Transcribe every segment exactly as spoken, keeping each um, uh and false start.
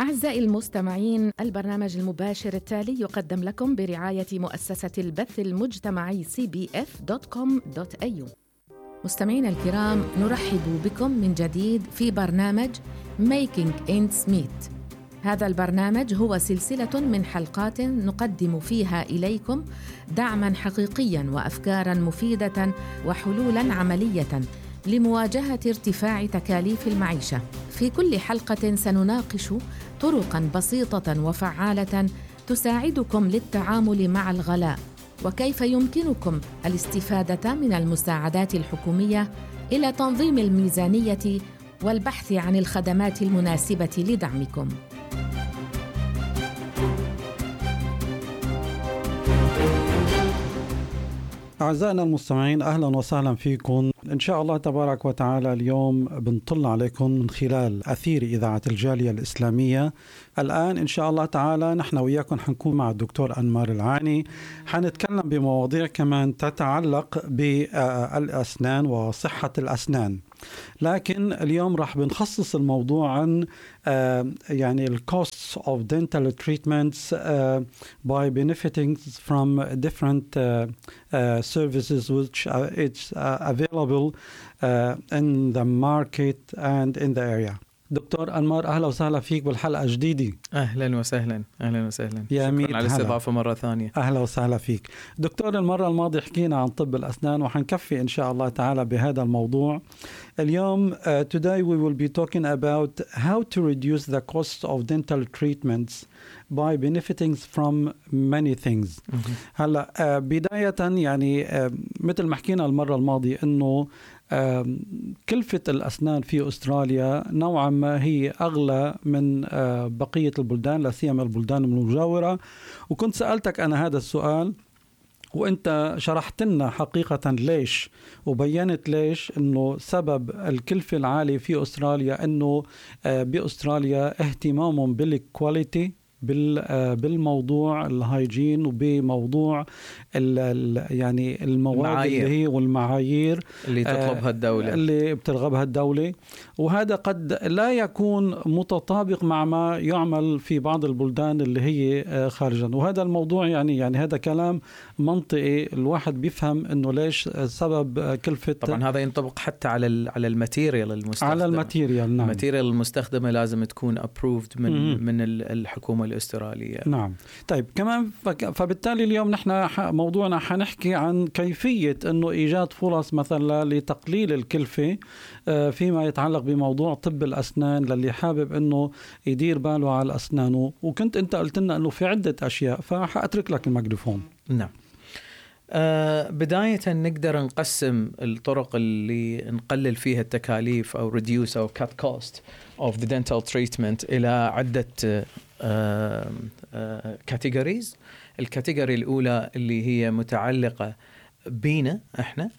أعزائي المستمعين، البرنامج المباشر التالي يقدم لكم برعاية مؤسسة البث المجتمعي سي بي إف دوت كوم دوت إيه يو. مستمعينا الكرام، نرحب بكم من جديد في برنامج Making Ends Meet. هذا البرنامج هو سلسلة من حلقات نقدم فيها إليكم دعماً حقيقياً وأفكاراً مفيدة وحلولاً عملية لمواجهة ارتفاع تكاليف المعيشة. في كل حلقة سنناقش طرقاً بسيطة وفعالة تساعدكم للتعامل مع الغلاء، وكيف يمكنكم الاستفادة من المساعدات الحكومية إلى تنظيم الميزانية والبحث عن الخدمات المناسبة لدعمكم. أعزائنا المستمعين، أهلا وسهلا فيكم. إن شاء الله تبارك وتعالى اليوم بنطل عليكم من خلال أثير إذاعة الجالية الإسلامية. الآن إن شاء الله تعالى نحن وياكم حنكون مع الدكتور أنمار العاني، حنتكلم بمواضيع كمان تتعلق بالأسنان وصحة الأسنان. لكن اليوم راح بنخصص الموضوع عن يعني ال costs of dental treatments uh, by benefiting from different uh, uh, services which uh, it's uh, available uh, in the market and in the area. دكتور أنمار، أهلا وسهلا فيك بالحلقة جديدة. أهلا وسهلا أهلا وسهلا يا شكرا على الاستضافة مرة ثانية. أهلا وسهلا فيك دكتور. المرة الماضية حكينا عن طب الأسنان وحنكفي إن شاء الله تعالى بهذا الموضوع اليوم. uh, today we will be talking about how to reduce the cost of dental treatments by benefiting from many things. هلا uh, بداية يعني uh, مثل ما حكينا المرة الماضية إنه كلفة الأسنان في أستراليا نوعا ما هي أغلى من بقية البلدان، لا سيما البلدان المجاورة. وكنت سألتك أنا هذا السؤال وأنت شرحت لنا حقيقة ليش، وبيّنت ليش إنه سبب الكلفة العالية في أستراليا إنه بأستراليا اهتمامهم بالكواليتي بالموضوع الهايجين وبموضوع يعني المواد المعايير. اللي هي والمعايير اللي تطلبها الدولة اللي بترغبها الدولة، وهذا قد لا يكون متطابق مع ما يعمل في بعض البلدان اللي هي خارجا. وهذا الموضوع يعني يعني هذا كلام منطقي، الواحد بيفهم انه ليش سبب كلفة. طبعا هذا ينطبق حتى على على الماتيريال المستخدم. على الماتيريال نعم. الماتيريال المستخدمة لازم تكون approved من م- من الحكومة الأسترالية. نعم. طيب كمان فبالتالي اليوم نحن موضوعنا حنحكي عن كيفية أنه إيجاد فرص مثلا لتقليل الكلفة فيما يتعلق بموضوع طب الأسنان للي حابب أنه يدير باله على أسنانه. وكنت أنت قلت لنا أنه في عدة أشياء، فحأترك لك الميكروفون. نعم. آه بداية نقدر نقسم الطرق اللي نقلل فيها التكاليف أو reduce أو cut cost of the dental treatment إلى عدة آه آه categories. الكاتيجوري الأولى اللي هي متعلقة بينا إحنا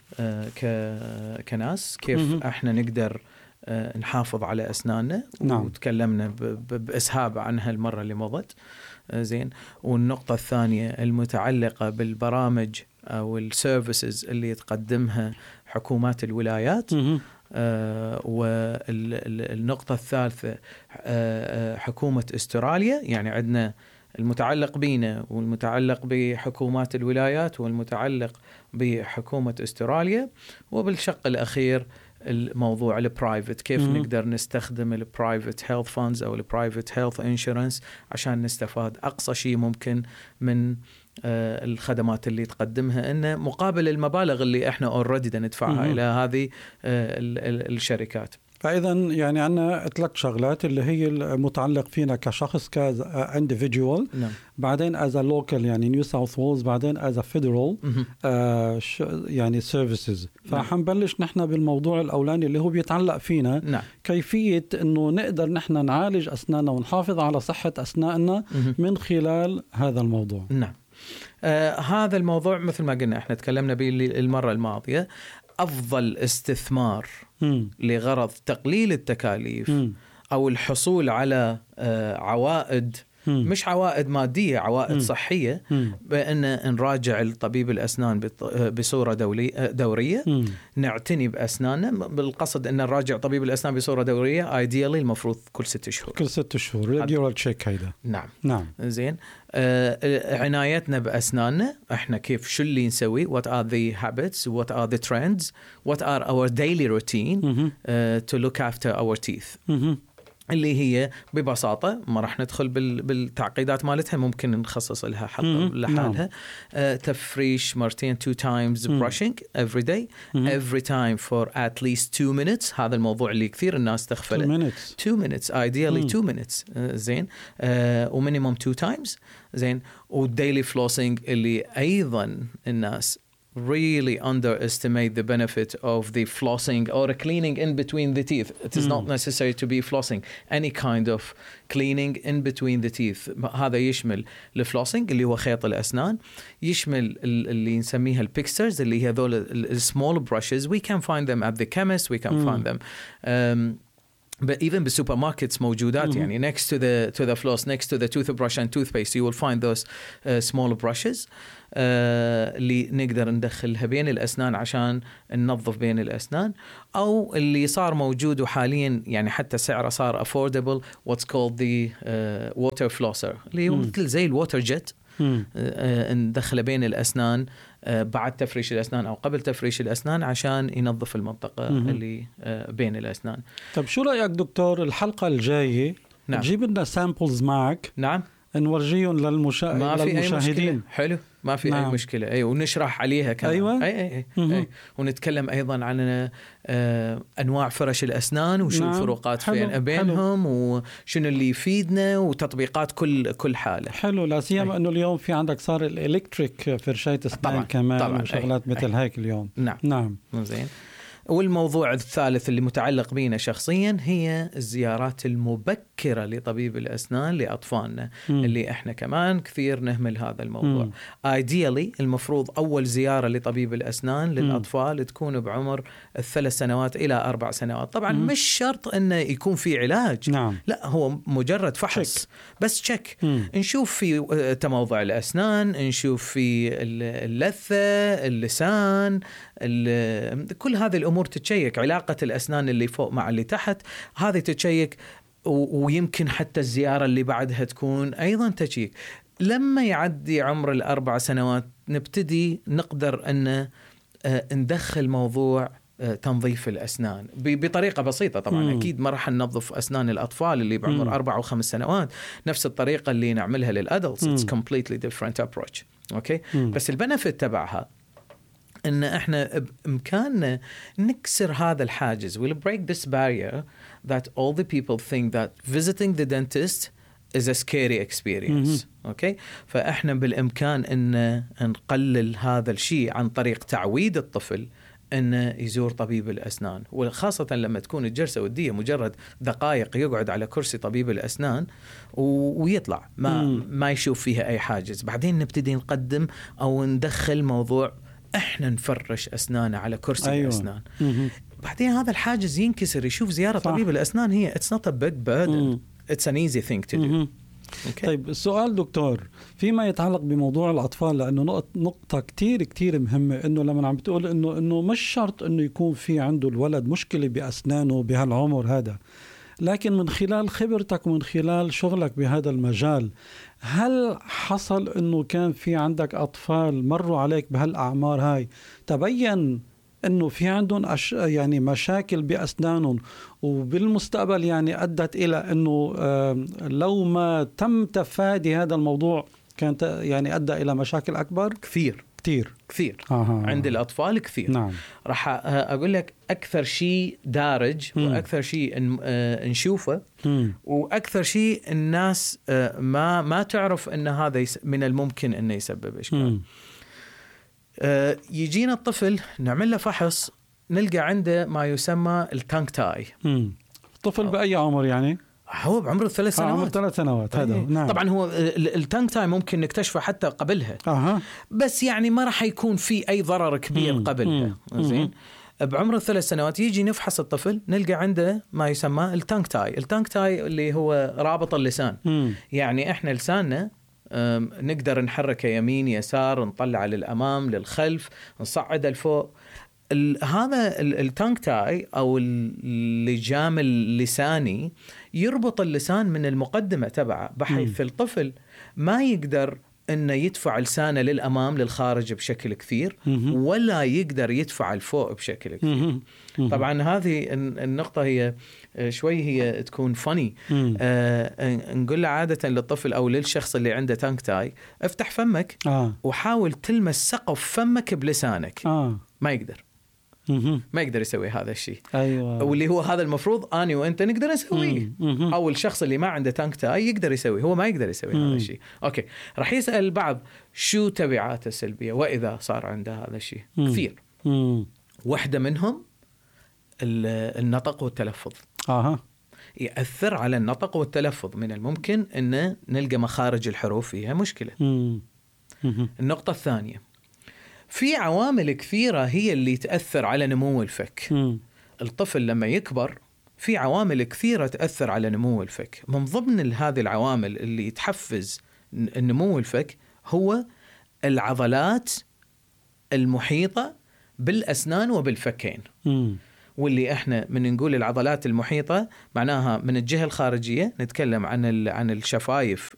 آه كناس، كيف م-م. إحنا نقدر آه نحافظ على أسناننا. نعم. وتكلمنا بإسهاب عنها المرة اللي مضت. آه زين. والنقطة الثانية المتعلقة بالبرامج أو السيرفيسز اللي تقدمها حكومات الولايات. آه والنقطة الثالثة آه حكومة أستراليا، يعني عندنا المتعلق بينا والمتعلق بحكومات الولايات والمتعلق بحكومة أستراليا. وبالشق الأخير الموضوع البرايفت، كيف م- نقدر نستخدم البرايفت هيلث فاندز أو البرايفت هيلث انشورنس عشان نستفاد أقصى شيء ممكن من آه الخدمات اللي تقدمها إنه مقابل المبالغ اللي إحنا أوريدي ندفعها م- إلى هذه آه الشركات. فإذا يعني عنا ثلاث شغلات اللي هي المتعلق فينا كشخص ك individual. نعم. بعدين as a local يعني نيو ساوث ويلز، بعدين as a federal آه يعني services. فحنبلش نحن بالموضوع الأولاني اللي هو بيتعلق فينا. نعم. كيفية إنه نقدر نحن نعالج أسناننا ونحافظ على صحة أسناننا من خلال هذا الموضوع. نعم. آه هذا الموضوع مثل ما قلنا احنا تكلمنا به المرة الماضية، أفضل استثمار م. لغرض تقليل التكاليف م. أو الحصول على آه عوائد مم. مش عوائد مادية، عوائد مم. صحية، مم. بأن نراجع الطبيب الأسنان بصورة دولي دورية. مم. نعتني بأسناننا بالقصد أن نراجع طبيب الأسنان بصورة دورية، ايديالي المفروض كل ست شهور كل ست شهور ريجولار تشيك هيدا. نعم نعم. زين. آه عنايتنا بأسناننا احنا كيف، شو اللي نسوي، what are the habits, what are the trends, what are our daily routine uh, to look after our teeth. مم. اللي هي ببساطة ما راح ندخل بالتعقيدات مالتها، ممكن نخصص لها حلقة لحالها. آه تفريش مرتين two times brushing every day every time for at least two minutes. هذا الموضوع اللي كثير الناس تغفله. two minutes two minutes ideally two minutes آه زين. آه ومينيموم two times زين. والdaily flossing اللي أيضا الناس really underestimate the benefit of the flossing or a cleaning in between the teeth. It is mm. not necessary to be flossing. Any kind of cleaning in between the teeth. هذا يشمل الفلوسينج اللي هو خيط الأسنان، يشمل اللي نسميها البيكسترز اللي هي ذول small brushes. We can find them at the chemist. We can mm. find them um, but even بالسوبرماركتس موجودات. mm-hmm. يعني next to the to the floss, next to the toothbrush and toothpaste, you will find those uh, small brushes uh, اللي نقدر ندخلها بين الأسنان عشان ننظف بين الأسنان. أو اللي صار موجود وحاليا يعني حتى سعره صار affordable, what's called the uh, water flosser اللي هو مثل زي الووتر جيت. ندخله بين الأسنان بعد تفريش الأسنان أو قبل تفريش الأسنان عشان ينظف المنطقة مم. اللي بين الأسنان. طب شو رأيك دكتور الحلقة الجاية نعم. تجيب لنا سامبلز معك نعم نورجيهم للمشا... ما في للمشاهدين؟ أي حلو ما في نعم. أي مشكلة. أي ونشرح عليها كمان. أيوة. أي أي أي. أي. ونتكلم أيضا عن آه أنواع فرش الأسنان وشو نعم. الفروقات فين بينهم وشنو اللي يفيدنا وتطبيقات كل كل حالة. حلو، لا سيما إنه اليوم في عندك صار الإلكتريك فرشاية أسنان كمان طبعاً. وشغلات أي. مثل أي. هيك اليوم. نعم نعم زين. والموضوع الثالث اللي متعلق بينا شخصيا هي الزيارات المبكرة لطبيب الأسنان لأطفالنا م. اللي احنا كمان كثير نهمل هذا الموضوع. ideally المفروض أول زيارة لطبيب الأسنان للأطفال م. تكون بعمر الثلاث سنوات إلى أربع سنوات. طبعا م. مش شرط أنه يكون في علاج نعم. لا هو مجرد فحص check. بس تشيك نشوف في تموضع الأسنان، نشوف في اللثة، اللسان، كل هذه الأمور تتشيك. علاقة الأسنان اللي فوق مع اللي تحت هذه تتشيك، ويمكن حتى الزيارة اللي بعدها تكون أيضا تشيك. لما يعدي عمر الأربع سنوات نبتدي نقدر أن ندخل موضوع تنظيف الأسنان بطريقة بسيطة. طبعا مم. أكيد ما راح ننظف أسنان الأطفال اللي بعمر مم. أربع وخمس سنوات نفس الطريقة اللي نعملها للأدلتس. It's completely different approach. أوكي مم. بس البنفيت تبعها إن إحنا بإمكاننا نكسر هذا الحاجز. We'll break this barrier that all the people think that visiting the dentist is a scary experience. أوكي mm-hmm. فإحنا بالإمكان إن نقلل هذا الشيء عن طريق تعويد الطفل إنه يزور طبيب الأسنان، وخاصة لما تكون الجلسة ودية مجرد دقائق يقعد على كرسي طبيب الأسنان ويطلع ما mm. ما يشوف فيها أي حاجز. بعدين نبتدي نقدم أو ندخل موضوع إحنا نفرش أسنانه على كرسي أيوة. الأسنان. م-م. بعدين هذا الحاجز ينكسر، يشوف زيارة صح. طبيب الأسنان هي it's not a big burden م-م. it's an easy thing to do. okay. طيب السؤال دكتور فيما يتعلق بموضوع الأطفال، لأنه نقطة كتير كتير مهمة، إنه لما عم بتقول إنه إنه مش شرط إنه يكون في عنده الولد مشكلة بأسنانه بهالعمر هذا، لكن من خلال خبرتك ومن خلال شغلك بهذا المجال هل حصل إنه كان في عندك أطفال مروا عليك بهالأعمار هاي تبين إنه في عندهم أش... يعني مشاكل بأسنانهم وبالمستقبل يعني أدت إلى إنه آه لو ما تم تفادي هذا الموضوع كانت يعني أدى إلى مشاكل أكبر؟ كثير كثير كثير آه. عند الأطفال كثير. نعم. راح أقول لك أكثر شيء دارج م. وأكثر شيء نشوفه م. وأكثر شيء الناس ما ما تعرف أن هذا من الممكن أنه يسبب إشكال. يجينا الطفل نعمل له فحص نلقى عنده ما يسمى التانك تاي. م. طفل بأي عمر يعني؟ هو بعمره ثلاث سنوات. عمره ثلاث سنوات هذا. نعم. طبعا هو التانك تاي ممكن نكتشفه حتى قبلها. أه. بس يعني ما راح يكون في أي ضرر كبير مم. قبلها. مم. زين. بعمر الثلاث سنوات يجي نفحص الطفل نلقى عنده ما يسمى التانك تاي. التانك تاي اللي هو رابط اللسان. م. يعني احنا لساننا نقدر نحركه يمين يسار، نطلع للأمام للخلف، نصعد الفوق. هذا التانك تاي أو اللجام اللساني يربط اللسان من المقدمة تبعه، بحيث م. الطفل ما يقدر إنه يدفع لسانه للأمام للخارج بشكل كثير، ولا يقدر يدفع الفوق بشكل كثير. طبعا هذه النقطة هي شوي هي تكون فاني. آه نقول عادة للطفل أو للشخص اللي عنده تانك تاي افتح فمك آه. وحاول تلمس سقف فمك بلسانك. آه. ما يقدر ما يقدر يسوي هذا الشيء. أيوة. واللي هو هذا المفروض أنا وأنت نقدر نسويه، أو الشخص اللي ما عنده تانك تاي يقدر يسوي، هو ما يقدر يسوي هذا الشيء. أوكي، راح يسأل البعض شو تبعاته السلبية وإذا صار عنده هذا الشيء؟ كثير. مم. واحدة منهم النطق والتلفظ. أها. يأثر على النطق والتلفظ، من الممكن أن نلقى مخارج الحروف فيها مشكلة. مم. النقطة الثانية، في عوامل كثيرة هي اللي تأثر على نمو الفك. م. الطفل لما يكبر في عوامل كثيرة تأثر على نمو الفك. من ضمن هذه العوامل اللي تحفز النمو الفك هو العضلات المحيطة بالأسنان وبالفكين. م. واللي احنا من نقول العضلات المحيطة معناها من الجهة الخارجية نتكلم عن عن الشفايف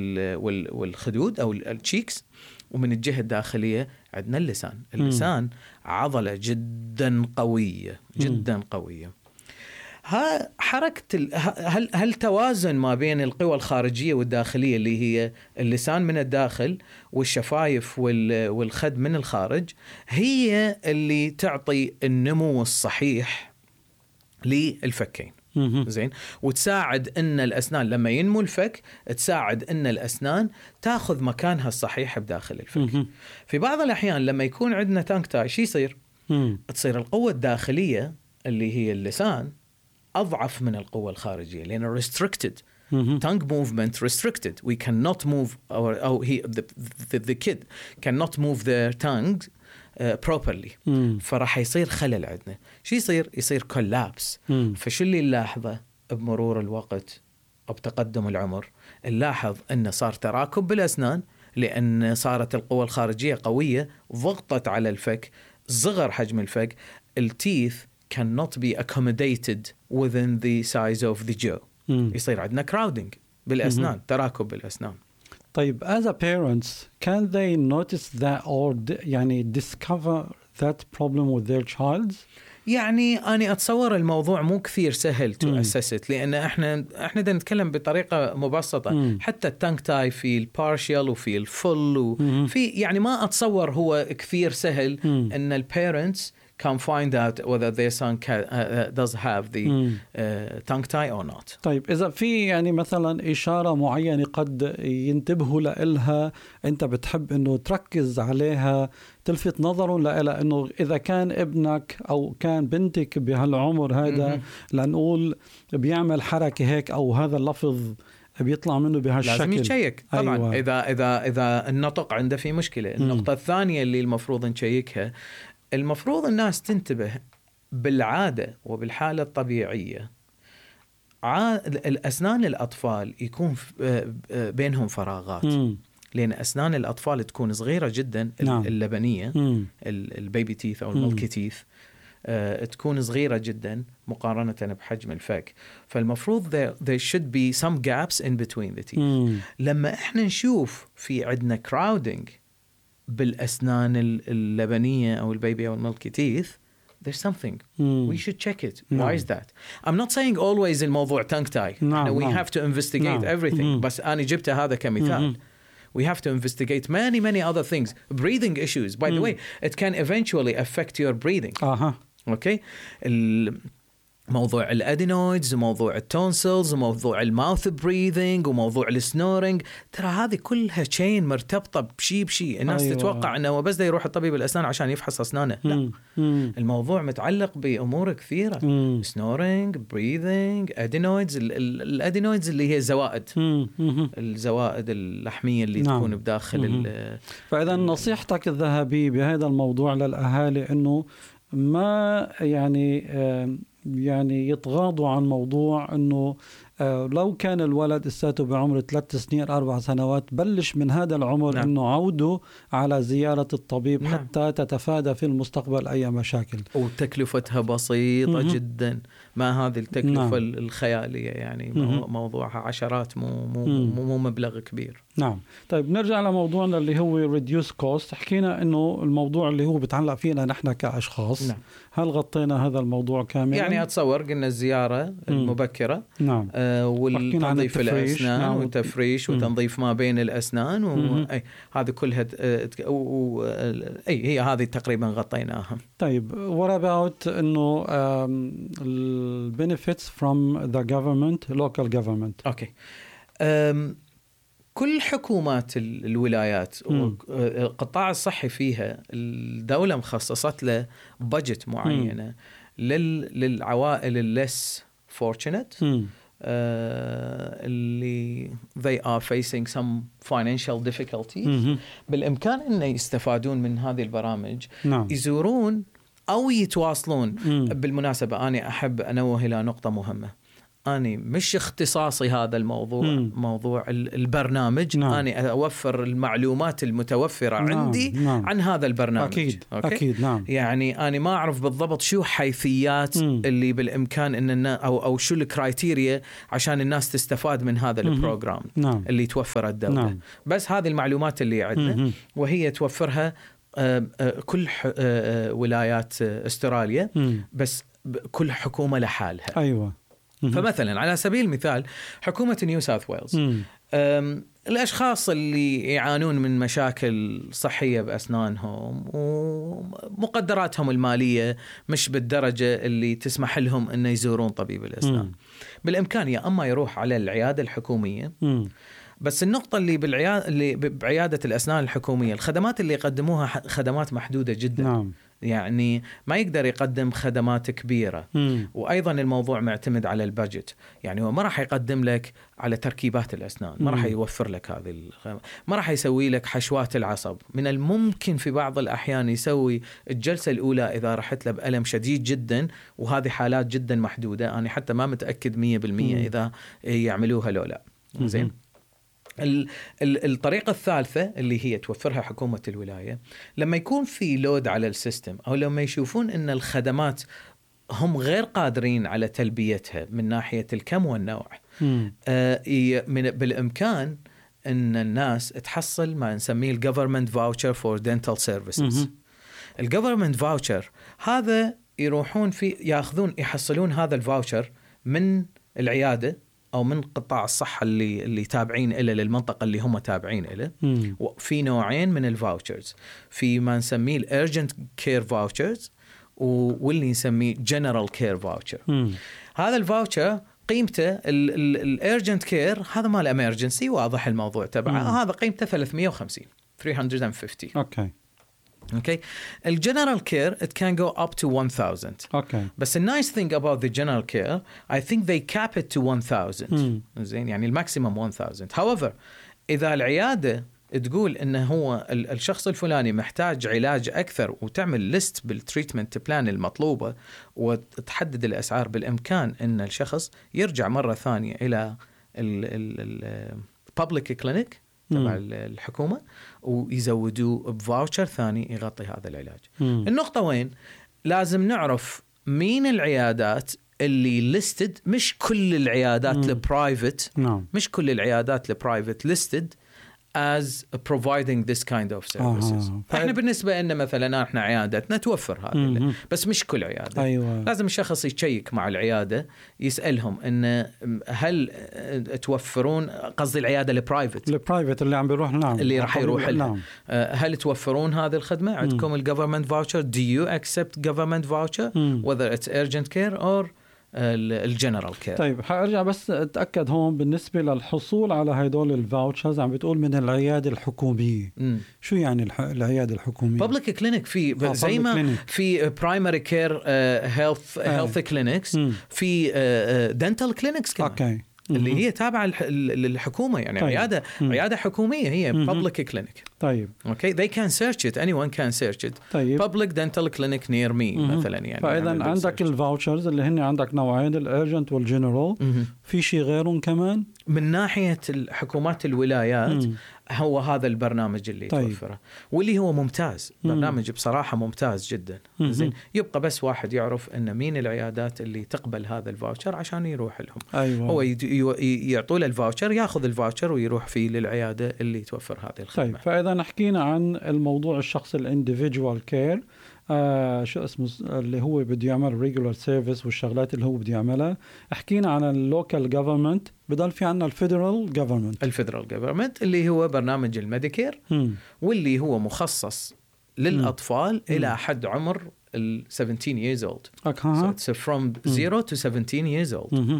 والخدود أو التشيكس، ومن الجهة الداخلية عندنا اللسان. اللسان م. عضلة جدا قوية جدا م. قوية. ها حركة هل هل توازن ما بين القوى الخارجية والداخلية اللي هي اللسان من الداخل والشفايف والخد من الخارج، هي اللي تعطي النمو الصحيح للفكين. زين، وتساعد ان الاسنان لما ينمو الفك تساعد ان الاسنان تاخذ مكانها الصحيح بداخل الفك. في بعض الاحيان لما يكون عندنا تانك تاي شو يصير؟ تصير القوه الداخليه اللي هي اللسان اضعف من القوه الخارجيه، لان restricted tongue movement restricted. We cannot move our oh he the, the the kid cannot move their tongue Uh, properly. مم. فراح يصير خلل عندنا. شو يصير؟ يصير كولابس. فشو اللي نلاحظه بمرور الوقت أو بتقدم العمر؟ نلاحظ أنه صار تراكب بالأسنان، لأن صارت القوة الخارجية قوية ضغطت على الفك، صغر حجم الفك. التيث cannot be accommodated within the size of the jaw. مم. يصير عندنا crowding بالأسنان. مم. تراكب بالأسنان. طيب as a parents can they notice that or يعني discover that problem with their child؟ يعني أنا أتصور الموضوع مو كثير سهل to assess it، لأن إحنا إحنا دا نتكلم بطريقة مبسطة. مم. حتى التانك تاي في البارشيال وفي الفل وفي يعني ما أتصور هو كثير سهل مم. إن البيرنتس can find out whether their son can, uh, does have the uh, tongue tie or not. طيب إذا في يعني مثلا إشارة معينة قد ينتبهوا لإلها، أنت بتحب إنه تركز عليها تلفت نظره لإلها، إنه إذا كان ابنك أو كان بنتك بهالعمر هذا لنقول بيعمل حركة هيك أو هذا اللفظ بيطلع منه بهالشكل، لازم يتشيك طبعا. أيوة. إذا إذا إذا النطق عنده في مشكلة. النقطة الثانية اللي المفروض نشيكها، المفروض الناس تنتبه بالعادة وبالحالة الطبيعية الأسنان الأطفال يكون بينهم فراغات. مم. لأن أسنان الأطفال تكون صغيرة جدا. نعم. اللبنية البيبي تيث أو الملكي تيث تكون صغيرة جدا مقارنة بحجم الفك. فالمفروض there, there should be some gaps in between the teeth. مم. لما إحنا نشوف في عندنا crowding بالأسنان اللبنية أو البيبي أو الملكي تيث، there's something. Mm. We should check it. No. Why is that? I'm not saying always الموضوع tongue tie. No, we no. have to investigate no. everything. Mm. بس أنا جبت هذا كمثال. Mm-hmm. We have to investigate many, many other things. Breathing issues. By mm. the way, it can eventually affect your breathing. Uh-huh. Okay? ال- موضوع الادينويدز وموضوع التونسلز وموضوع الماوث بريذنج وموضوع السنورينج، ترى هذه كلها تشين مرتبطه بشيء بشيء. الناس أيوة. تتوقع انه بس ده يروح الطبيب الاسنان عشان يفحص اسنانه. لا، مم. الموضوع متعلق بامور كثيره. سنورينج، بريذنج، ادينويدز. الادينويدز اللي هي الزوائد، مم. الزوائد اللحميه اللي نعم. تكون بداخل. فاذا نصيحتك الذهبيه بهذا الموضوع للاهالي انه ما يعني يعني يتغاضوا عن موضوع انه لو كان الولد اساته بعمر ثلاث سنين أربع سنوات بلش من هذا العمر نعم. انه عوده على زيارة الطبيب نعم. حتى تتفادى في المستقبل اي مشاكل، وتكلفتها بسيطة م-م. جدا، ما هذه التكلفة نعم. الخيالية يعني م-م. موضوعها عشرات مو مو, مو مبلغ كبير. نعم. طيب نرجع لموضوعنا اللي هو reduce cost. حكينا انه الموضوع اللي هو بتعلق فينا نحن كأشخاص نعم. هل غطينا هذا الموضوع كاملا؟ يعني اتصور قلنا الزيارة المبكرة نعم. آه والتنظيف الأسنان نعم. وتفريش مم. وتنظيف ما بين الأسنان وهذه كلها و... أي هي هذه تقريبا غطيناها. طيب what about إنه um, benefits from the government local government؟ أوكي um, كل حكومات الولايات والقطاع الصحي فيها الدولة مخصصت له بجت معينة لل... للعوائل اللس fortunate مم. Uh, اللي they are facing some financial difficulties م-م. بالإمكان أن يستفادون من هذه البرامج نعم. يزورون أو يتواصلون م. بالمناسبة أنا أحب أنوه إلى نقطة مهمة، أنا مش اختصاصي هذا الموضوع م. موضوع البرنامج نعم. أنا أوفر المعلومات المتوفرة نعم. عندي نعم. عن هذا البرنامج أكيد. أكيد نعم. يعني أنا ما أعرف بالضبط شو حيثيات م. اللي بالإمكان إن أو أو شو الكرايتيريا عشان الناس تستفاد من هذا البروجرام نعم. اللي توفر الدولة نعم. بس هذه المعلومات اللي عندنا م. وهي توفرها كل ولايات أستراليا م. بس كل حكومة لحالها. أيوة. فمثلا على سبيل المثال حكومة نيو ساوث ويلز الأشخاص اللي يعانون من مشاكل صحية بأسنانهم ومقدراتهم المالية مش بالدرجة اللي تسمح لهم أن يزورون طبيب الأسنان م. بالإمكان يا أما يروح على العيادة الحكومية م. بس النقطة اللي بالعيادة اللي بعيادة الأسنان الحكومية الخدمات اللي يقدموها خدمات محدودة جدا نعم. يعني ما يقدر يقدم خدمات كبيرة مم. وأيضا الموضوع معتمد على البادجت، يعني هو ما راح يقدم لك على تركيبات الأسنان، ما راح يوفر لك هذه الخدمة، ما راح يسوي لك حشوات العصب. من الممكن في بعض الأحيان يسوي الجلسة الأولى إذا رحت له بألم شديد جدا، وهذه حالات جدا محدودة، أنا حتى ما متأكد مية بالمية إذا يعملوها لو لا. زين. الطريقة الثالثة اللي هي توفرها حكومة الولاية لما يكون في لود على السيستم أو لما يشوفون أن الخدمات هم غير قادرين على تلبيتها من ناحية الكم والنوع آه من بالإمكان أن الناس تحصل ما نسميه ال government voucher for dental services. ال government voucher هذا يروحون في يأخذون يحصلون هذا الفاوتشر من العيادة أو من قطاع الصحة اللي اللي تابعين إلى للمنطقة اللي هم تابعين إلى. وفي نوعين من الفاوتشرز، في ما نسميه الأرجنت كير فاوتشرز واللي نسميه جنرال كير فاوتشر. هذا الفاوتشر قيمته الأرجنت كير هذا مال إمرجنسي واضح الموضوع تبعه، هذا قيمته ثلاثمية وخمسين ثلاثمية وخمسين. أوكي. Okay. The general care it can go up to one thousand. Okay. But the nice thing about the general care, I think they cap it to one thousand. Mm. زين يعني الماكسيمم one thousand. However, إذا العيادة تقول إنه هو الشخص الفلاني محتاج علاج أكثر وتعمل ليست بالتريتمنت بلان المطلوبة وتحدد الأسعار، بالإمكان إن الشخص يرجع مرة ثانية إلى ال ال ال public clinic تبع الحكومة ويزودوا بفاوتشر ثاني يغطي هذا العلاج. مم. النقطة وين لازم نعرف مين العيادات اللي listed، مش كل العيادات البرايفت نعم. مش كل العيادات البرايفت listed as providing this kind of services. آه. احنا بالنسبة لنا مثلا احنا عيادتنا توفر هذا، بس مش كل عيادة. أيوة. لازم الشخص يشيك مع العيادة يسألهم ان هل توفرون، قصدي العيادة البرايفت البرايفت اللي عم بيروح نعم اللي راح يروح نعم. هل توفرون هذه الخدمة؟ عندكم الجوفرمنت فاوتشر؟ do you accept government voucher whether it's urgent care or الجنرال كير؟ طيب حارجع بس اتاكد هون بالنسبه للحصول على هدول الفاوتشرز عم بتقول من العياده الحكوميه. م. شو يعني الح... العياده الحكوميه؟ بابليك كلينيك في زي ما في برايمري كير هيلث هيلث كلينكس، في دنتال كلينكس كمان. اوكي. اللي هي تابعه للحكومه يعني. طيب. عياده م. عياده حكوميه هي بابليك كلينيك. طيب اوكي they can search it anyone can search it طيب public dental clinic near me مم. مثلا يعني. فاذا عندك الفاوتشرز اللي هن عندك نوعين الارجنت والجنرال، في شيء غيرهم كمان من ناحيه الحكومات الولايات؟ مم. هو هذا البرنامج اللي طيب. توفره واللي هو ممتاز، برنامج بصراحه ممتاز جدا. زين يبقى بس واحد يعرف ان مين العيادات اللي تقبل هذا الفاوتشر عشان يروح لهم. أيوة. هو يعطوا له الفاوتشر، ياخذ الفاوتشر ويروح فيه للعياده اللي توفر هذه الخدمه. طيب فاذا حكينا عن الموضوع الشخص الانديفيدوال كير، آه شو اسمه اللي هو بده يعمل ريجولار سيرفيس والشغلات اللي هو بده يعملها. حكينا عن اللوكال جوفرمنت، بضل في عنا الفيدرال جوفرمنت. الفيدرال جوفرمنت اللي هو برنامج الميديكير، واللي هو مخصص للاطفال مم. الى حد عمر ال seventeen years old. Okay. So it's from zero to seventeen years old.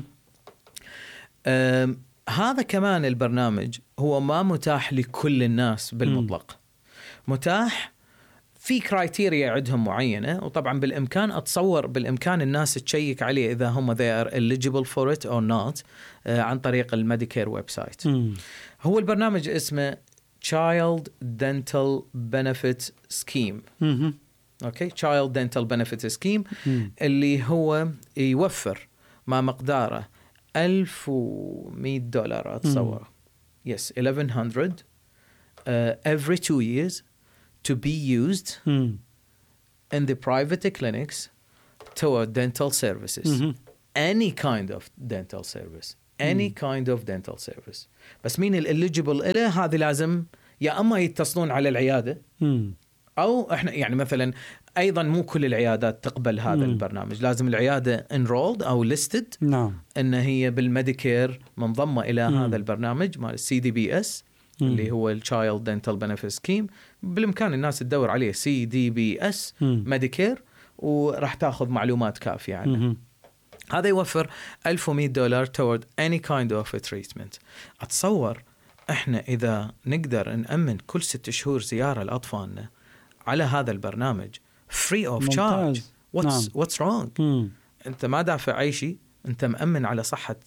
هذا كمان البرنامج هو ما متاح لكل الناس بالمطلق، مم. متاح في كرايتيريا عندهم معينة، وطبعا بالإمكان أتصور بالإمكان الناس تشيك عليه إذا هم they are eligible for it or not uh, عن طريق الميديكير ويب سايت. هو البرنامج اسمه Child Dental Benefit Scheme. أوكي Child Dental Benefit Scheme مم. اللي هو يوفر ما مقداره ألف ومئة دولار أتصور. Yes eleven hundred uh, every two years to be used mm. in the private clinics toward dental services. Mm-hmm. Any kind of dental service. Any mm. kind of dental service. بس مين الeligible إله؟ هذه لازم يا أما يتصلون على العيادة mm. أو إحنا يعني مثلا أيضا مو كل العيادات تقبل هذا mm. البرنامج، لازم العيادة enrolled أو listed no. إن هي بالميديكير منضمة إلى mm. هذا البرنامج مال سي دي بي إس اللي هو الشايلد دنتال بنفيت سكيم. بالإمكان الناس تدور عليه سي دي بي إس ميديكير وراح تأخذ معلومات كافية عنه. هذا يوفر ألف ومئة دولار toward any kind of a treatment. أتصور إحنا إذا نقدر نأمن كل ست شهور زيارة لأطفالنا على هذا البرنامج free of charge. what's, نعم. what's wrong؟ مم. أنت ما دافع أي شيء، أنت مأمن على صحة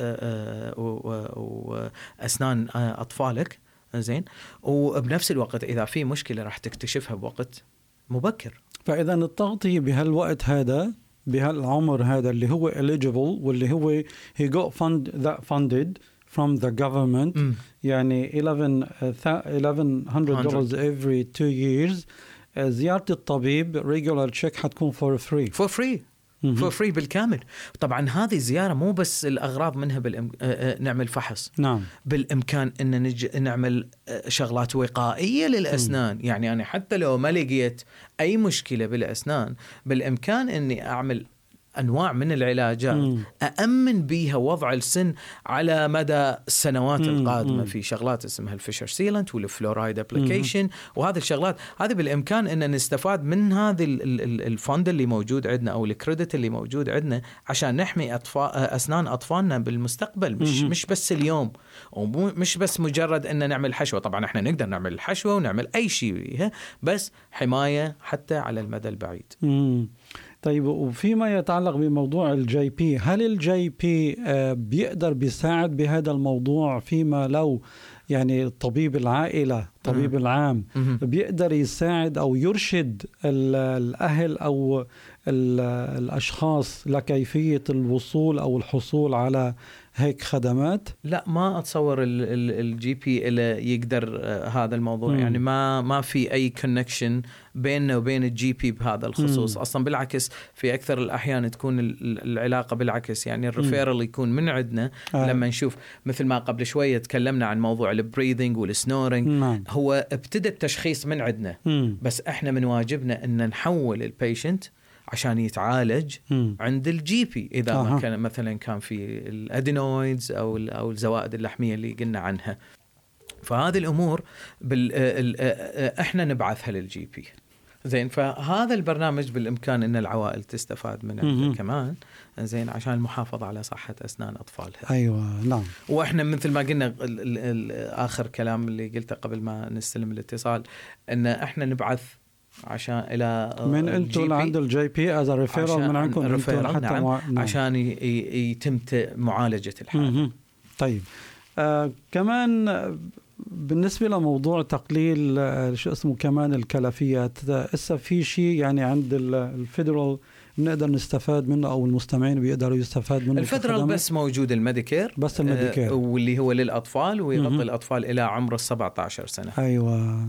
وأسنان أطفالك. زين وبنفس الوقت إذا في مشكلة راح تكتشفها بوقت مبكر. فإذا التغطية بهالوقت هذا بهالعمر هذا اللي هو eligible واللي هو he got fund that funded from the government م. يعني eleven hundred dollars every two years. زيارة الطبيب regular check حتكون for free for free for free بالكامل. طبعا هذه الزيارة مو بس الأغراض منها بالإم... نعمل فحص. نعم. بالإمكان أن نج... نعمل شغلات وقائية للأسنان. م. يعني أنا حتى لو ما لقيت أي مشكلة بالأسنان بالإمكان أني أعمل أنواع من العلاجات مم. أأمن بيها وضع السن على مدى السنوات مم. القادمة. مم. في شغلات اسمها الفيشر سيلانت والفلورايد أبليكيشن، وهذه الشغلات هذه بالإمكان أن نستفاد من هذه الفند اللي موجود عندنا أو الكريدت اللي موجود عندنا عشان نحمي أطفال أسنان أطفالنا بالمستقبل. مش مم. مش بس اليوم، ومش بس مجرد أن نعمل حشوة. طبعا إحنا نقدر نعمل الحشوة ونعمل أي شيء بيها، بس حماية حتى على المدى البعيد. مم. طيب وفيما يتعلق بموضوع الجي بي، هل الجي بي بيقدر بيساعد بهذا الموضوع فيما لو يعني طبيب العائلة طبيب العام بيقدر يساعد أو يرشد الأهل أو الأشخاص لكيفية الوصول أو الحصول على هيك خدمات؟ لا ما أتصور الجي بي اللي يقدر هذا الموضوع. مم. يعني ما ما في أي كونكشن بيننا وبين الجي بي بهذا الخصوص. مم. أصلا بالعكس في أكثر الأحيان تكون العلاقة بالعكس، يعني الريفيرال يكون من عندنا. آه. لما نشوف مثل ما قبل شوية تكلمنا عن موضوع البريذنج والسنورينج. مم. هو ابتدى التشخيص من عندنا. مم. بس احنا من واجبنا أن نحول البيشنت عشان يتعالج م. عند الجي بي إذا آه. ما كان مثلا كان في الأدينويدز أو أو الزوائد اللحمية اللي قلنا عنها. فهذه الأمور بال إحنا نبعثها للجي بي. زين فهذا البرنامج بالإمكان إن العوائل تستفاد منه كمان. زين عشان المحافظة على صحة أسنان أطفالها. أيوة نعم. وإحنا مثل ما قلنا ال ال ال آخر كلام اللي قلته قبل ما نستلم الاتصال إن إحنا نبعث عشان إلى من أنتوا لعند الجي بي از ريفيرال من عندكم أنتوا حتى نعم. نعم. عشان يتم معالجة الحالة. طيب آه كمان بالنسبة لموضوع تقليل شو اسمه كمان الكلفيات، إسا في شيء يعني عند الفيدرال بنقدر نستفاد منه أو المستمعين بيقدروا يستفاد منه؟ الفيدرال بس موجود الميديكير، بس الميديكير آه واللي هو للأطفال ويغطي الأطفال إلى عمر السبعة عشر سنة. أيوة.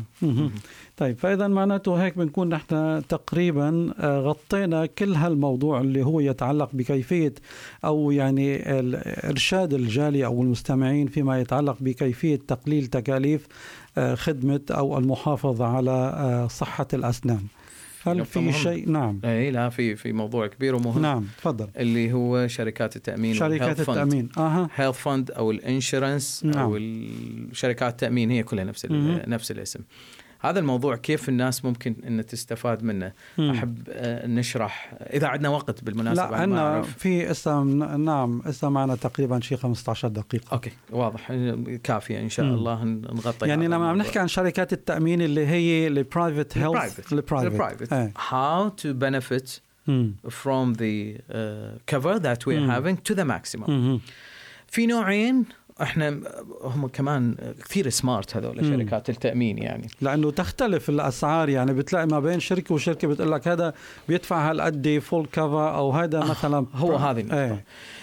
طيب فإذا معناته هيك بنكون نحن تقريبا غطينا كل هالموضوع اللي هو يتعلق بكيفية أو يعني إرشاد الجالية أو المستمعين فيما يتعلق بكيفية تقليل تكاليف خدمة أو المحافظة على صحة الأسنان. هل في شيء؟ نعم. اي لا في في موضوع كبير ومهم. نعم تفضل. اللي هو شركات التأمين. شركات التأمين. اها. هيلث فند او الانشورنس. نعم. او الشركات التأمين هي كلها نفس نفس الاسم. هذا الموضوع كيف الناس ممكن ان تستفاد منه؟ مم. احب نشرح اذا عندنا وقت بالمناسبه. لا عندنا في اسم. نعم اسم معنا تقريبا شيء خمسة عشر دقيقه. اوكي واضح كافيه ان شاء الله نغطي. يعني لما عم نحكي عن شركات التأمين اللي هي البرايفت هيلث البرايفت how to benefit مم. from the uh, cover that we are مم. having to the maximum. مم. في نوعين احنا هم كمان كثير سمارت هذول شركات التأمين، يعني لأنه تختلف الأسعار، يعني بتلاقي ما بين شركة وشركة بتقول لك هذا بيدفع هالقد فول كفر أو هذا آه مثلا هو هذه النقطة. ايه.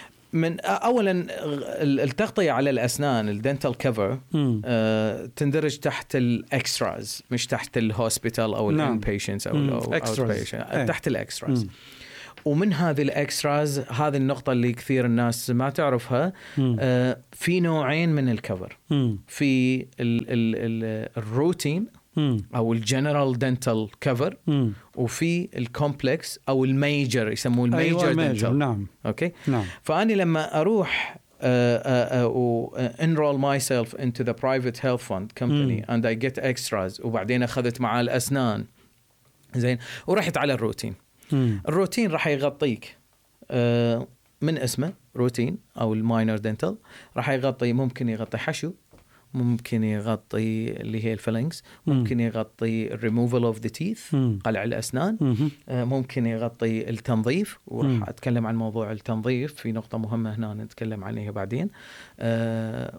من أولا التغطية على الأسنان الدنتال كفر آه تندرج تحت الإكستراز مش تحت الهوسبيتال أو الانبيشنتس أو الأوتبيشنت، تحت الإكستراز. ومن هذه الإكستراز هذه النقطة اللي كثير الناس ما تعرفها، آه في نوعين من الكفر. مم. في ال ال ال الروتين مم. أو الجنرال دنتال كفر، وفي الكومبلكس أو الميجر يسموه الميجر أيوة دنتال. نعم. أوكي. نعم. فأنا لما أروح uh, uh, uh, enroll myself into the private health fund company مم. and I get extras وبعدين أخذت معاه الأسنان زين ورحت على الروتين. مم. الروتين راح يغطيك آه من اسمه روتين أو الماينر دنتال، راح يغطي ممكن يغطي حشو، ممكن يغطي اللي هي الفيلينجز، ممكن يغطي removal of the teeth قلع الأسنان، آه ممكن يغطي التنظيف، وراح أتكلم عن موضوع التنظيف في نقطة مهمة هنا نتكلم عنها بعدين. آه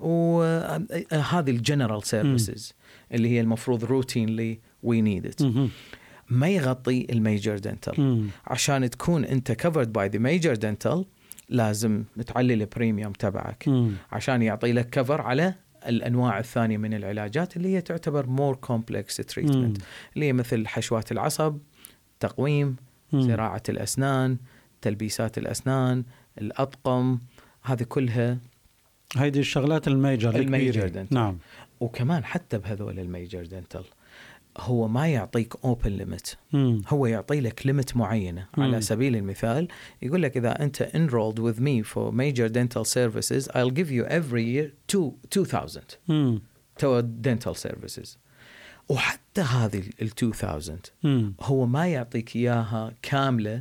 وهذه الجنرال سيرفيسز اللي هي المفروض روتينلي we need it. ما يغطي الميجر دنتال. عشان تكون انت covered by the major dental لازم تعلي البريميوم تبعك مم. عشان يعطي لك كفر على الأنواع الثانية من العلاجات اللي هي تعتبر more complex treatment مم. اللي هي مثل حشوات العصب، تقويم، مم. زراعة الأسنان، تلبيسات الأسنان، الأطقم، هذه كلها هيدي الشغلات الميجر الميجر دنتال. نعم. وكمان حتى بهذول الميجر دنتال هو ما يعطيك open limit، مم. هو يعطي لك limit معينة. مم. على سبيل المثال يقول لك إذا أنت enrolled with me for major dental services I'll give you every year two two thousand toward dental services. وحتى هذه ال two thousand مم. هو ما يعطيك إياها كاملة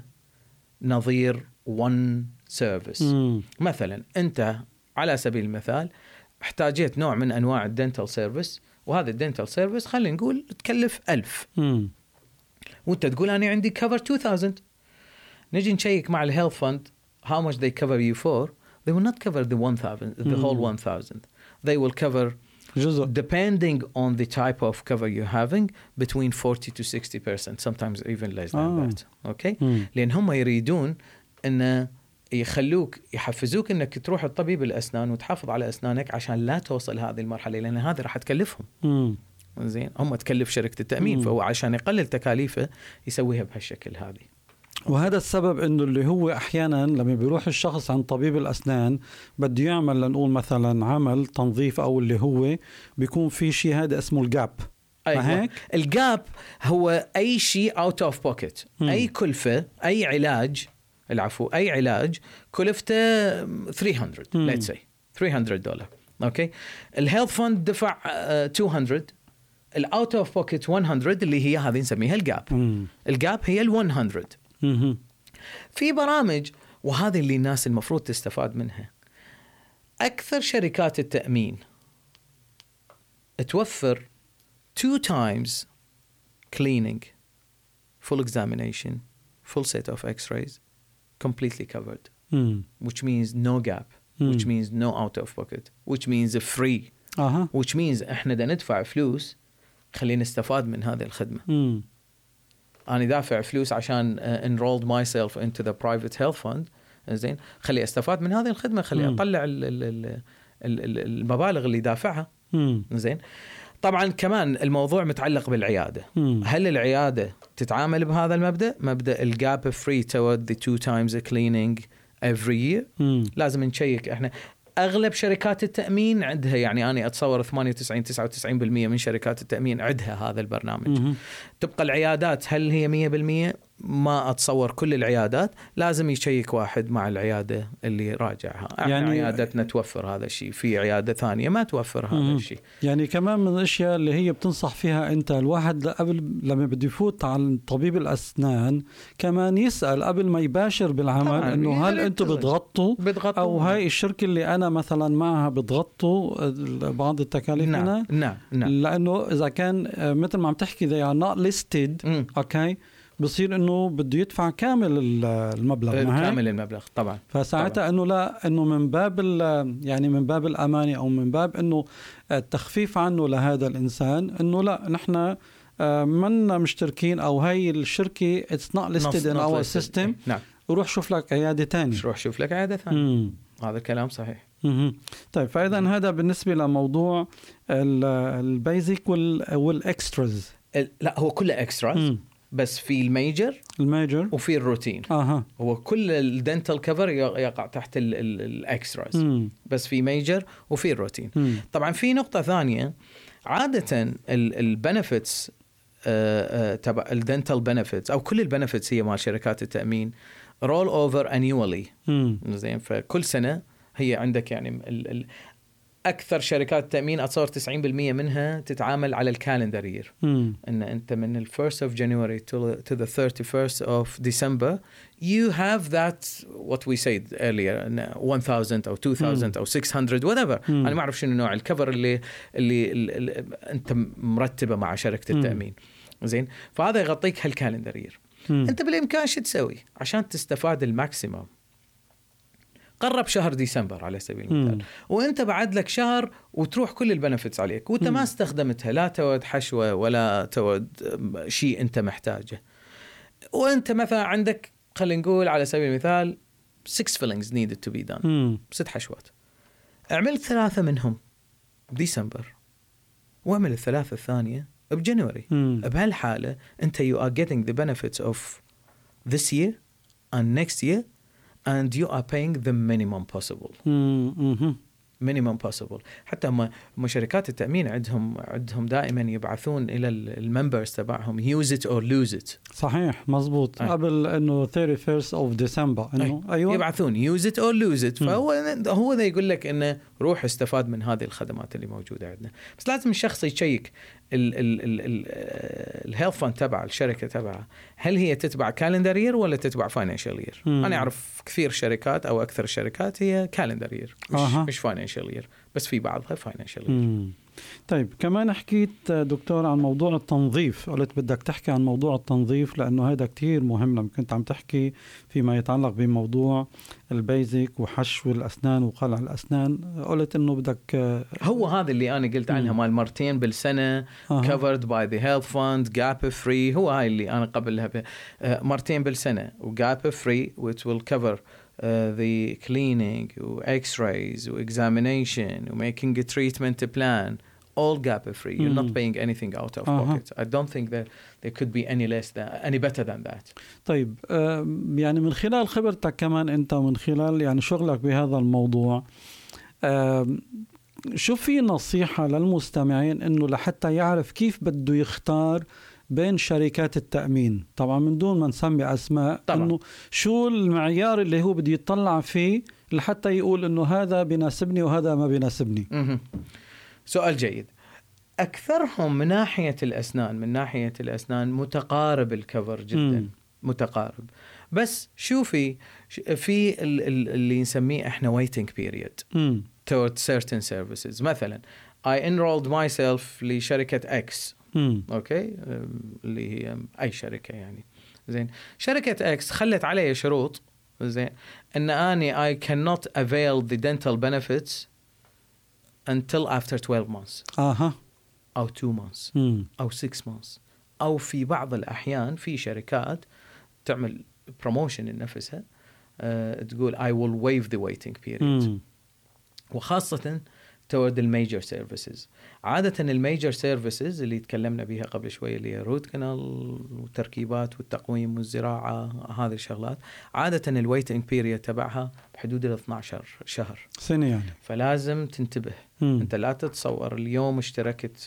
نظير one service. مم. مثلا أنت على سبيل المثال احتاجت نوع من أنواع الدنتال سيرفيس، وهذا الدنتال سيرفيس خلينا نقول تكلف ألف، مم. وانت تقول أنا عندي cover two thousand. نجي نشيك مع الهيلث فند how much they cover you for. They will not cover the one thousand, the whole one thousand. They will cover جزء. depending on the type of cover you're having between forty to sixty percent, sometimes even less than آه. that. Okay? مم. لأن هم يريدون أن يخلوك يحفزوك انك تروح الطبيب الاسنان وتحافظ على اسنانك عشان لا توصل هذه المرحله، لان هذه راح تكلفهم. امم زين هم تكلف شركه التامين، مم. فهو عشان يقلل تكاليفه يسويها بهالشكل هذه. وهذا السبب انه اللي هو احيانا لما بيروح الشخص عند طبيب الاسنان بده يعمل لنقول مثلا عمل تنظيف او اللي هو بيكون في شيء هذا اسمه الجاب. أيوة. الجاب هو اي شيء اوت اوف بوكيت، اي كلفه، اي علاج العفو أي علاج كلفته three hundred hmm. let's say three hundred دولار. أوكي. الهيلث فند دفع uh, two hundred، الأوت أوف بوكيت one hundred اللي هي هذه نسميها الجاب. hmm. الجاب هي ال one hundred. hmm. في برامج وهذه اللي الناس المفروض تستفاد منها. أكثر شركات التأمين توفر two times cleaning, full examination, full set of x-rays, completely covered, mm. which means no gap, mm. which means no out of pocket, which means free اها which means احنا دا ندفع فلوس خلينا نستفاد من هذه الخدمه. امم انا دافع فلوس عشان uh, enrolled myself into the private health fund زين خلي استفاد من هذه الخدمه خلي مم. اطلع ال ال ال ال المبالغ اللي دافعها. امم زين طبعا كمان الموضوع متعلق بالعياده. مم. هل العياده تتعامل بهذا المبدا مبدا الجاب فري toward the two times cleaning every year؟ مم. لازم نشيك احنا اغلب شركات التامين عندها يعني انا اتصور ثمانية وتسعين تسعة وتسعين بالمئة من شركات التامين عندها هذا البرنامج. مم. تبقى العيادات هل هي مية بالمية؟ ما اتصور كل العيادات لازم يشيك واحد مع العياده اللي راجعها. احنا يعني عيادتنا توفر هذا الشيء في عياده ثانيه ما توفر هذا مم. الشيء. يعني كمان من الاشياء اللي هي بتنصح فيها انت الواحد قبل لما بده يفوت على طبيب الاسنان كمان يسال قبل ما يباشر بالعمل انه هل انتم بتغطوا بتغطوا او هاي الشركه اللي انا مثلا معها بتغطوا بعض التكاليف نعم هنا. نعم نعم لانه اذا كان مثل ما عم تحكي they are not listed مم. اوكي بصير انه بده يدفع كامل المبلغ كامل المبلغ طبعا. فساعتها انه لا انه من باب يعني من باب الامانه او من باب انه التخفيف عنه لهذا الانسان انه لا نحن منا مشتركين او هاي الشركه it's not listed in our system. نعم وروح شوف لك عياده ثانيه. روح شوف لك عياده ثانيه. هذا الكلام صحيح. مم. طيب فاذا هذا بالنسبه لموضوع البيزك والاكستراز. لا هو كله اكستراز بس في الميجر الميجر وفي الروتين. اها هو كل الدنتال كفر يقع تحت الاكستراز بس في ميجر وفي الروتين. مم. طبعا في نقطة ثانية عادة البنفيتس تبع الدنتال بنفيتس او كل البنفيتس هي مع شركات التأمين رول اوفر انيولي. زين فكل سنة هي عندك يعني ال ال أكثر شركات التأمين أتصور تسعين بالمئة منها تتعامل على الكالندر يير. إن أنت من ال first of January to, to the thirty-first of December you have that what we said earlier one thousand أو two thousand أو six hundred whatever. مم. أنا ما أعرف شنو نوع الكفر اللي اللي, اللي أنت مرتبة مع شركة التأمين. زين فهذا يغطيك هالكالندر يير. أنت بالإمكان شو تسوي عشان تستفاد الماكسيموم؟ قرب شهر ديسمبر على سبيل المثال مم. وانت بعد لك شهر وتروح كل البنفيتس عليك وانت ما استخدمتها لا تود حشوة ولا تود شيء انت محتاجه وانت مثلا عندك خلينا نقول على سبيل المثال six fillings needed to be done. مم. ست حشوات اعمل ثلاثة منهم بديسمبر واعمل الثلاثة الثانية بجانوري. بهالحالة انت you are getting the benefits of this year and next year and you are paying the minimum possible. مم. minimum possible. حتى هم شركات التأمين عندهم عندهم دائما يبعثون إلى الممبرز تبعهم use it or lose it. صحيح مزبوط. أي. قبل إنه thirty-first of December إنه أي. أيوة يبعثون use it or lose it. فهو هو ذا يقول لك إنه روح استفاد من هذه الخدمات اللي موجودة عندنا. بس لازم الشخص يشيك ال ال ال ال الهيلث فاند تبع الشركة تبعه هل هي تتبع كالندر يير ولا تتبع فاينانشال يير. أنا أعرف كثير شركات أو أكثر الشركات هي كالندر يير مش أه. مش فاينانشال يير بس في بعضها فاينانشال يير. طيب كمان حكيت دكتور عن موضوع التنظيف. قلت بدك تحكي عن موضوع التنظيف لأنه هذا كتير مهم لما كنت عم تحكي فيما يتعلق بموضوع البيزك وحشو الأسنان وقلع الأسنان. قلت إنه بدك هو هذا اللي أنا قلت عنها مال مرتين بالسنة أه. covered by the health fund gap free. هو هاي اللي أنا قبلها مرتين بالسنة و gap free which will cover Uh, the cleaning و x-rays و examination و making a treatment plan all gap free. You're not paying anything out of uh-huh. pocket. I don't think that there could be any less than any better than that. طيب يعني من خلال خبرتك كمان أنت ومن خلال يعني شغلك بهذا الموضوع شو في نصيحة للمستمعين إنه لحتى يعرف كيف بده يختار بين شركات التأمين طبعا من دون ما نسمي أسماء طبعا. إنه شو المعيار اللي هو بده يطلع فيه لحتى يقول إنه هذا بيناسبني وهذا ما بيناسبني. م-م. سؤال جيد. أكثرهم من ناحية الأسنان من ناحية الأسنان متقارب الكفر جدا. م. متقارب بس شوفي في اللي نسميه إحنا waiting period م. toward certain services. مثلا I enrolled myself لشركة X مم. اوكي اللي هي اي شركه يعني. زين شركه اكس خلت علي شروط زين ان اني I cannot avail the dental benefits until after twelve months اها أو two months مم. أو six months. أو في بعض الأحيان في شركات تعمل promotion لنفسها أه تقول I will waive the waiting period. مم. وخاصة toward الميجر سيرفيسز. عادة الميجر سيرفيسز اللي تكلمنا بها قبل شوية اللي هي روت كانال والتركيبات والتقويم والزراعة هذه الشغلات، عادة الويتنج بيريد تبعها بحدود ال اثنا عشر شهر سنة يعني. فلازم تنتبه. مم. انت لا تتصور اليوم اشتركت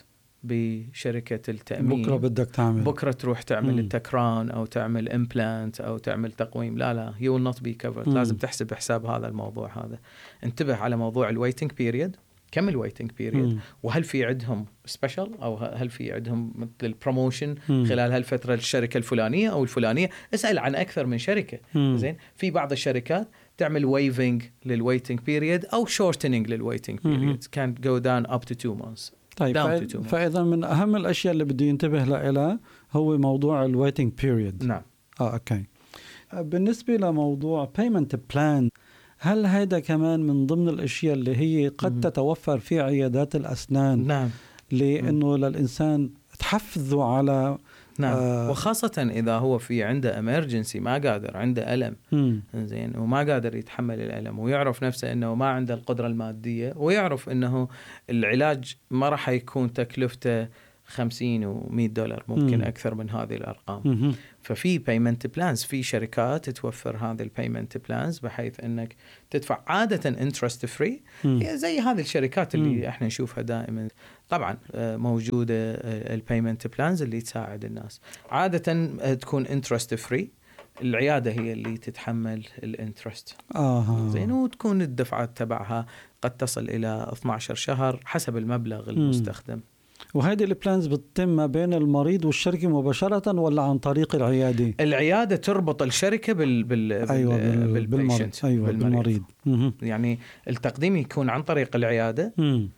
بشركة التأمين بكرة بدك تعمل بكرة تروح تعمل مم. التكران أو تعمل إمبلانت أو تعمل تقويم. لا لا you will not be covered. مم. لازم تحسب حساب هذا الموضوع هذا. انتبه على موضوع الويتنج بيريد، كم الويتنج بيريد، وهل في عندهم سبيشال أو هل في عندهم مثل البروموشن خلال هالفترة الشركة الفلانية أو الفلانية. اسأل عن أكثر من شركة. مم. زين في بعض الشركات تعمل ويفنج للويتنج بيريد أو شورتنينج للويتنج بيريد can go down up to two months. طيب فا... فإذا من أهم الأشياء اللي بده ينتبه لها هو موضوع الويتنج بيريد. نعم. آه أوكي. بالنسبة لموضوع payment plan، هل هذا كمان من ضمن الأشياء اللي هي قد م- تتوفر في عيادات الأسنان؟ نعم. لأنه م- للإنسان تحفظه على نعم. آه وخاصة إذا هو في عنده emergency ما قادر، عنده ألم زين وما قادر يتحمل الألم ويعرف نفسه إنه ما عنده القدرة المادية ويعرف إنه العلاج ما راح يكون تكلفته خمسين ومئة دولار ممكن م- أكثر من هذه الأرقام. م- ففي payment plans، في شركات توفر هذه ال payment plans بحيث أنك تدفع عادة interest free زي هذه الشركات اللي م- احنا نشوفها دائما. طبعا موجودة ال payment plans اللي تساعد الناس، عادة تكون interest free، العيادة هي اللي تتحمل الانترست. آه. زين وتكون الدفعات تبعها قد تصل إلى اثنا عشر شهر حسب المبلغ المستخدم. وهذه البلانز بتتم ما بين المريض والشركة مباشرة ولا عن طريق العيادة؟ العيادة تربط الشركة بال بال أيوة بال بالمريض. أيوة بالمريض. يعني التقديم يكون عن طريق العيادة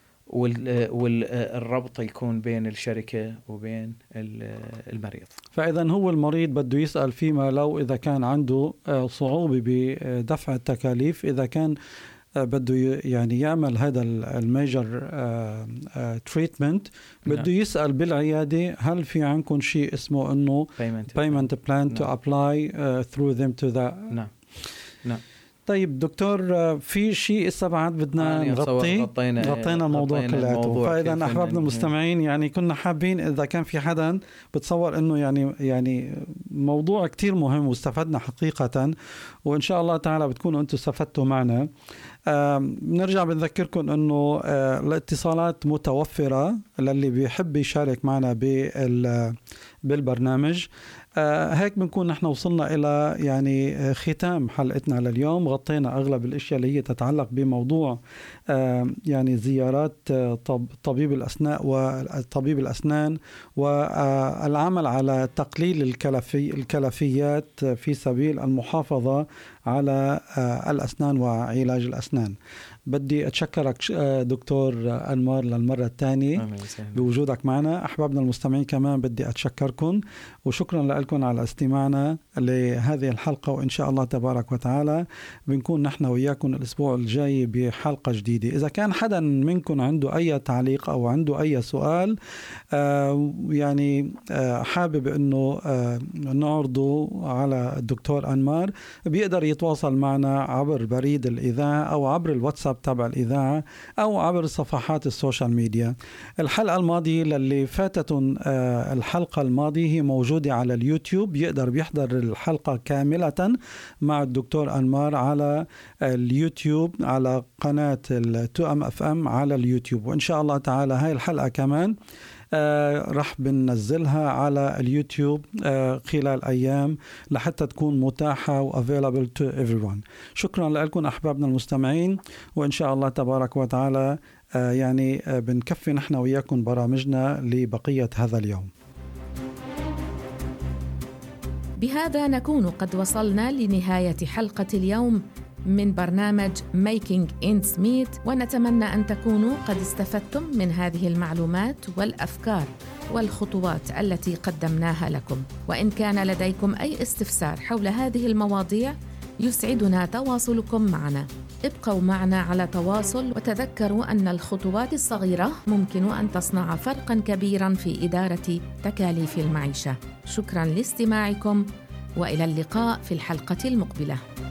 وال والربط يكون بين الشركة وبين المريض. فإذا هو المريض بده يسأل فيما لو إذا كان عنده صعوبة بدفع التكاليف، إذا كان بده يعني يعمل هذا الميجر تريتمنت بده يسأل بالعيادة هل في عندكم شيء اسمه إنه payment plan to apply through them to the. نعم نعم. طيب دكتور، في شيء إسا بعد بدنا نغطي غطينا غطينا الموضوع كله. فإذا أحبابنا المستمعين يعني كنا حابين إذا كان في حدا بتصور إنه يعني يعني موضوع كتير مهم واستفدنا حقيقة، وإن شاء الله تعالى بتكونوا أنتم استفدتوا معنا. نرجع بنذكركم إنه الاتصالات متوفرة للي بيحب يشارك معنا بالبرنامج. آه هيك بنكون نحن وصلنا إلى يعني ختام حلقتنا لليوم. غطينا أغلب الأشياء اللي هي تتعلق بموضوع آه يعني زيارات آه طب طبيب الأسنان وطبيب الأسنان والعمل على تقليل الكلفي الكلفيات في سبيل المحافظة على آه الأسنان وعلاج الأسنان. بدي أتشكرك دكتور أنمار للمرة الثانية بوجودك معنا. أحبابنا المستمعين كمان بدي أتشكركم وشكرا لكم على استماعنا لهذه الحلقة، وإن شاء الله تبارك وتعالى بنكون نحن وياكم الأسبوع الجاي بحلقة جديدة. إذا كان حدا منكم عنده أي تعليق أو عنده أي سؤال آه يعني آه حابب أنه آه نعرضه على الدكتور أنمار، بيقدر يتواصل معنا عبر بريد الإذاعة أو عبر الواتساب تبع الإذاعة أو عبر صفحات السوشيال ميديا. الحلقة الماضية للي فاتتهم آه الحلقة الماضية هي موجودة على اليوتيوب، يقدر بيحضر الحلقة كاملة مع الدكتور أنمار على اليوتيوب على قناة تو أم اف ام على اليوتيوب. وإن شاء الله تعالى هاي الحلقة كمان آه رح بننزلها على اليوتيوب آه خلال أيام لحتى تكون متاحة و available to everyone. شكرا لكم أحبابنا المستمعين، وإن شاء الله تبارك وتعالى آه يعني آه بنكفي نحن وياكم برامجنا لبقية هذا اليوم. بهذا نكون قد وصلنا لنهاية حلقة اليوم من برنامج Making Ends Meet، ونتمنى أن تكونوا قد استفدتم من هذه المعلومات والأفكار والخطوات التي قدمناها لكم. وإن كان لديكم أي استفسار حول هذه المواضيع يسعدنا تواصلكم معنا. ابقوا معنا على تواصل، وتذكروا أن الخطوات الصغيرة ممكن أن تصنع فرقاً كبيراً في إدارة تكاليف المعيشة. شكراً لاستماعكم، وإلى اللقاء في الحلقة المقبلة.